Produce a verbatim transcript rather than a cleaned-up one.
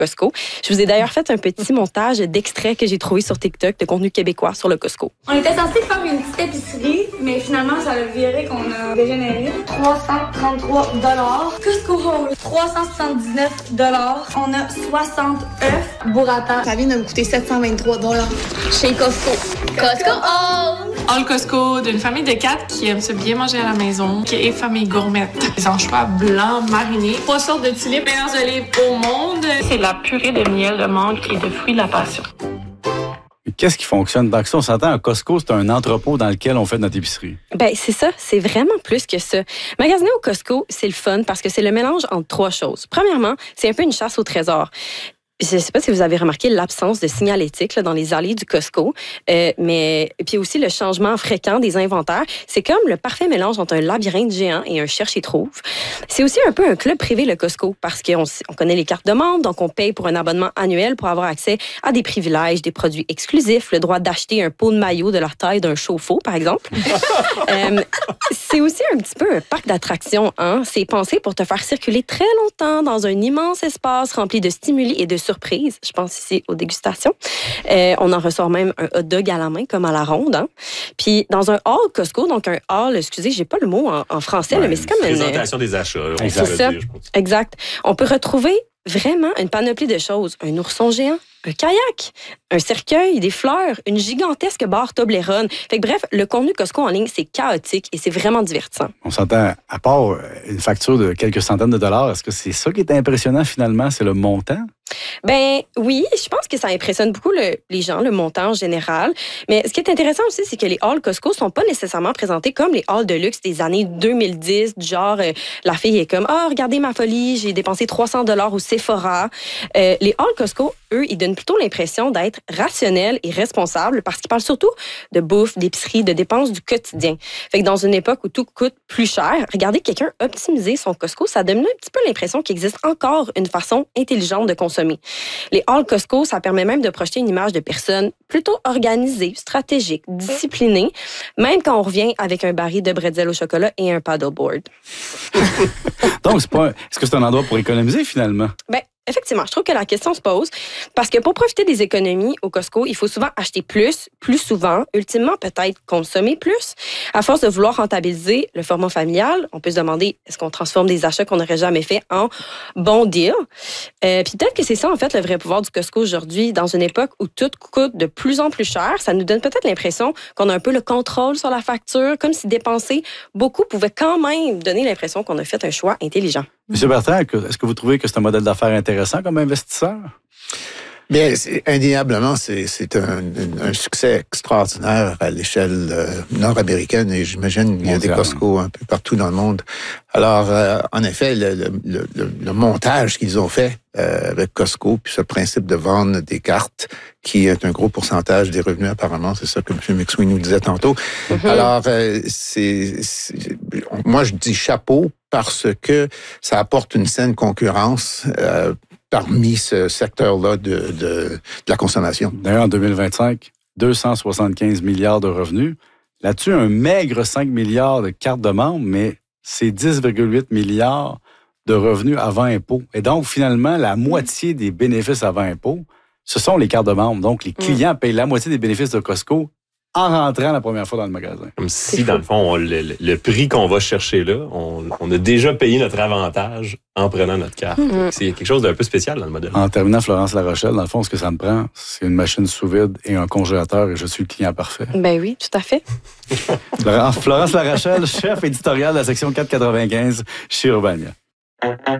Costco. Je vous ai d'ailleurs fait un petit montage d'extraits que j'ai trouvé sur TikTok de contenu québécois sur le Costco. On était censé faire une petite épicerie, mais finalement, ça a viré qu'on a dégénéré. trois cent trente-trois dollars. Costco Hall, trois cent soixante-dix-neuf dollars. On a soixante œufs burrata. Ça vient de me coûter sept cent vingt-trois dollars. Chez Costco. Costco Hall! Hall Costco, d'une famille de quatre qui aime se bien manger à la maison, qui est famille gourmette. Les anchois blancs marinés, trois sortes de tulipes, meilleures olives au monde. C'est de la purée de miel de mangue et de fruits de la passion. Qu'est-ce qui fonctionne? Donc, si on s'entend, un Costco, c'est un entrepôt dans lequel on fait notre épicerie. Ben c'est ça, c'est vraiment plus que ça. Magasiner au Costco, c'est le fun parce que c'est le mélange entre trois choses. Premièrement, c'est un peu une chasse au trésor. Je ne sais pas si vous avez remarqué l'absence de signalétique là, dans les allées du Costco, euh, mais puis aussi le changement fréquent des inventaires. C'est comme le parfait mélange entre un labyrinthe géant et un cherche-et-trouve. C'est aussi un peu un club privé, le Costco, parce qu'on on connaît les cartes de membre, donc on paye pour un abonnement annuel pour avoir accès à des privilèges, des produits exclusifs, le droit d'acheter un pot de maillot de la taille d'un chauffe-eau, par exemple. euh, c'est aussi un petit peu un parc d'attractions. Hein? C'est pensé pour te faire circuler très longtemps dans un immense espace rempli de stimuli et de surprise. Je pense ici aux dégustations. Euh, on en ressort même un hot dog à la main, comme à la ronde. Hein. Puis dans un hall Costco, donc un hall, excusez, j'ai pas le mot en, en français, ouais, là, mais c'est comme une présentation des achats. C'est ça. Dire, exact. On peut retrouver vraiment une panoplie de choses. Un ourson géant, un kayak, un cercueil, des fleurs, une gigantesque barre Toblerone. Fait que bref, le contenu Costco en ligne, c'est chaotique et c'est vraiment divertissant. On s'entend, à part une facture de quelques centaines de dollars, est-ce que c'est ça qui est impressionnant finalement, c'est le montant? Ben oui, je pense que ça impressionne beaucoup le, les gens, le montant en général. Mais ce qui est intéressant aussi, c'est que les halls Costco sont pas nécessairement présentés comme les halls de luxe des années deux mille dix, du genre euh, la fille est comme ah oh, regardez ma folie, j'ai dépensé trois cents dollars au Sephora. Euh, les halls Costco, eux, ils donnent plutôt l'impression d'être rationnels et responsables parce qu'ils parlent surtout de bouffe, d'épicerie, de dépenses du quotidien. Fait que dans une époque où tout coûte plus cher, regarder quelqu'un optimiser son Costco, ça donne un petit peu l'impression qu'il existe encore une façon intelligente de consommer. Les halls Costco, ça permet même de projeter une image de personnes plutôt organisées, stratégiques, disciplinées, même quand on revient avec un baril de bretzel au chocolat et un paddleboard. Donc, c'est pas un... est-ce que c'est un endroit pour économiser finalement? Ben, effectivement, je trouve que la question se pose parce que pour profiter des économies au Costco, il faut souvent acheter plus, plus souvent, ultimement peut-être consommer plus. À force de vouloir rentabiliser le format familial, on peut se demander est-ce qu'on transforme des achats qu'on n'aurait jamais fait en bons deals. Euh, puis peut-être que c'est ça en fait le vrai pouvoir du Costco aujourd'hui, dans une époque où tout coûte de plus en plus cher. Ça nous donne peut-être l'impression qu'on a un peu le contrôle sur la facture, comme si dépenser beaucoup pouvait quand même donner l'impression qu'on a fait un choix intelligent. Monsieur Bertrand, est-ce que vous trouvez que c'est un modèle d'affaires intéressant comme investisseur? Bien, c'est, indéniablement, c'est, c'est un, un succès extraordinaire à l'échelle euh, nord-américaine et j'imagine qu'il y a des Costco un peu partout dans le monde. Alors, euh, en effet, le, le, le, le montage qu'ils ont fait euh, avec Costco, puis ce principe de vendre des cartes, qui est un gros pourcentage des revenus apparemment, c'est ça que M. McSween nous disait tantôt. Mm-hmm. Alors, euh, c'est, c'est, moi, je dis chapeau parce que ça apporte une saine concurrence euh, parmi ce secteur-là de, de, de la consommation. D'ailleurs, en deux mille vingt-cinq, deux cent soixante-quinze milliards de revenus. Là-dessus, un maigre cinq milliards de cartes de membres, mais c'est dix virgule huit milliards de revenus avant impôt. Et donc, finalement, la moitié des bénéfices avant impôt, ce sont les cartes de membres. Donc, les clients mmh. payent la moitié des bénéfices de Costco en rentrant la première fois dans le magasin. Comme si, dans le fond, on, le, le prix qu'on va chercher là, on, on a déjà payé notre avantage en prenant notre carte. Mm-hmm. C'est quelque chose d'un peu spécial dans le modèle. En terminant, Florence La Rochelle, dans le fond, ce que ça me prend, c'est une machine sous vide et un congélateur et je suis le client parfait. Ben oui, tout à fait. Florence La Rochelle, chef éditorial de la section quatre cent quatre-vingt-quinze chez Urbania.